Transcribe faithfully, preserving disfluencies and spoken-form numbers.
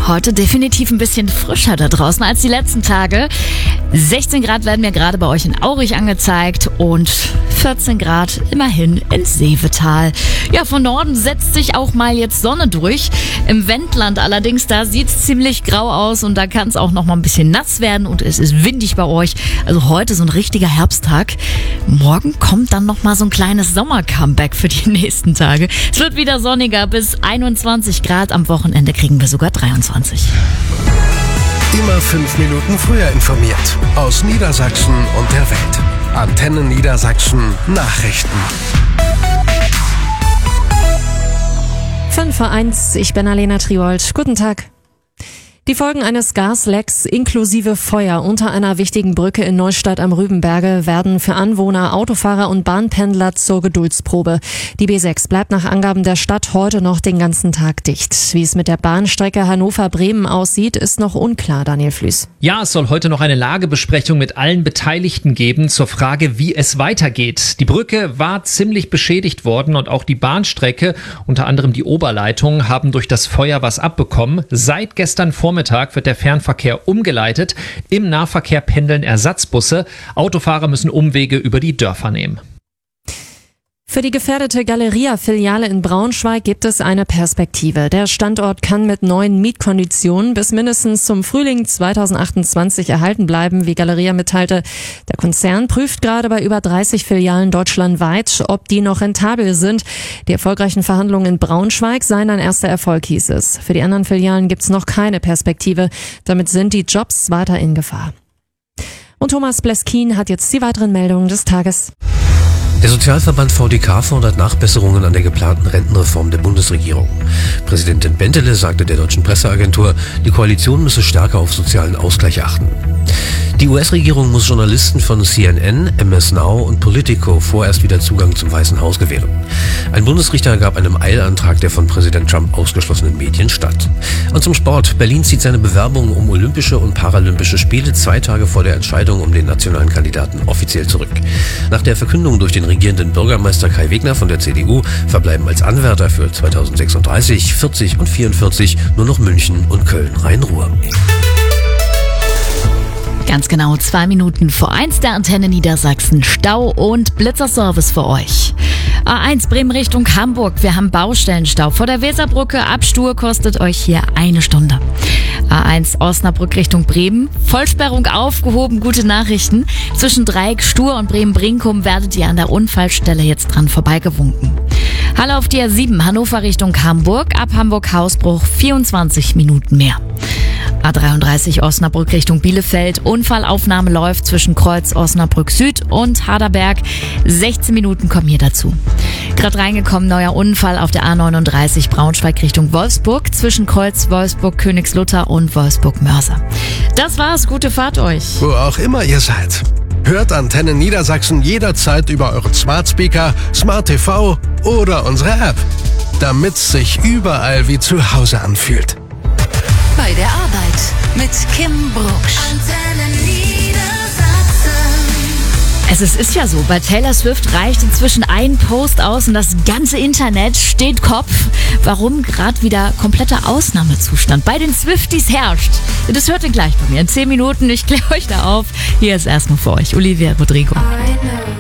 Heute definitiv ein bisschen frischer da draußen als die letzten Tage. sechzehn Grad werden mir gerade bei euch in Aurich angezeigt und vierzehn Grad immerhin in Seevetal. Ja, von Norden setzt sich auch mal jetzt Sonne durch. Im Wendland allerdings, da sieht es ziemlich grau aus und da kann es auch noch mal ein bisschen nass werden und es ist windig bei euch. Also heute so ein richtiger Herbsttag. Morgen kommt dann noch mal so ein kleines Sommer-Comeback für die nächsten Tage. Es wird wieder sonniger bis einundzwanzig Grad. Am Wochenende kriegen wir sogar dreiundzwanzig. Immer fünf Minuten früher informiert. Aus Niedersachsen und der Welt. Antenne Niedersachsen Nachrichten. fünf vor eins, ich bin Alena Triold. Guten Tag. Die Folgen eines Gaslecks inklusive Feuer unter einer wichtigen Brücke in Neustadt am Rübenberge werden für Anwohner, Autofahrer und Bahnpendler zur Geduldsprobe. Die B sechs bleibt nach Angaben der Stadt heute noch den ganzen Tag dicht. Wie es mit der Bahnstrecke Hannover-Bremen aussieht, ist noch unklar, Daniel Flüß. Ja, es soll heute noch eine Lagebesprechung mit allen Beteiligten geben zur Frage, wie es weitergeht. Die Brücke war ziemlich beschädigt worden und auch die Bahnstrecke, unter anderem die Oberleitung, haben durch das Feuer was abbekommen. Seit gestern Vormittag Vormittag wird der Fernverkehr umgeleitet. Im Nahverkehr pendeln Ersatzbusse. Autofahrer müssen Umwege über die Dörfer nehmen. Für die gefährdete Galeria-Filiale in Braunschweig gibt es eine Perspektive. Der Standort kann mit neuen Mietkonditionen bis mindestens zum Frühling zweitausendachtundzwanzig erhalten bleiben, wie Galeria mitteilte. Der Konzern prüft gerade bei über dreißig Filialen deutschlandweit, ob die noch rentabel sind. Die erfolgreichen Verhandlungen in Braunschweig seien ein erster Erfolg, hieß es. Für die anderen Filialen gibt es noch keine Perspektive. Damit sind die Jobs weiter in Gefahr. Und Thomas Bleskin hat jetzt die weiteren Meldungen des Tages. Der Sozialverband V D K fordert Nachbesserungen an der geplanten Rentenreform der Bundesregierung. Präsidentin Bentele sagte der deutschen Presseagentur, die Koalition müsse stärker auf sozialen Ausgleich achten. Die U S-Regierung muss Journalisten von C N N, M S Now und Politico vorerst wieder Zugang zum Weißen Haus gewähren. Ein Bundesrichter gab einem Eilantrag der von Präsident Trump ausgeschlossenen Medien statt. Und zum Sport. Berlin zieht seine Bewerbung um Olympische und Paralympische Spiele zwei Tage vor der Entscheidung um den nationalen Kandidaten offiziell zurück. Nach der Verkündung durch den regierenden Bürgermeister Kai Wegner von der C D U verbleiben als Anwärter für zweitausendsechsunddreißig, vierzig und vierundvierzig nur noch München und Köln-Rhein-Ruhr. Ganz genau zwei Minuten vor eins der Antenne Niedersachsen. Stau und Blitzerservice für euch. A eins Bremen Richtung Hamburg. Wir haben Baustellenstau. Vor der Weserbrücke Abstur kostet euch hier eine Stunde. A eins Osnabrück Richtung Bremen. Vollsperrung aufgehoben. Gute Nachrichten. Zwischen Dreieck Stur und Bremen-Brinkum werdet ihr an der Unfallstelle jetzt dran vorbeigewunken. Halle auf die A sieben Hannover Richtung Hamburg. Ab Hamburg-Hausbruch vierundzwanzig Minuten mehr. A dreiunddreißig Osnabrück Richtung Bielefeld. Unfallaufnahme läuft zwischen Kreuz Osnabrück Süd und Harderberg. sechzehn Minuten kommen hier dazu. Gerade reingekommen, neuer Unfall auf der A neununddreißig Braunschweig Richtung Wolfsburg zwischen Kreuz Wolfsburg Königslutter und Wolfsburg Mörser. Das war's, gute Fahrt euch. Wo auch immer ihr seid. Hört Antenne Niedersachsen jederzeit über euren Smart Speaker, Smart T V oder unsere App. Damit's sich überall wie zu Hause anfühlt. Bei der Arbeit mit Kim Brucksch. Antenne Niedersachsen. Es ist, ist ja so, bei Taylor Swift reicht inzwischen ein Post aus und das ganze Internet steht Kopf. Warum gerade wieder kompletter Ausnahmezustand bei den Swifties herrscht. Das hört ihr gleich bei mir in zehn Minuten. Ich kläre euch da auf. Hier ist erstmal für euch Olivia Rodrigo.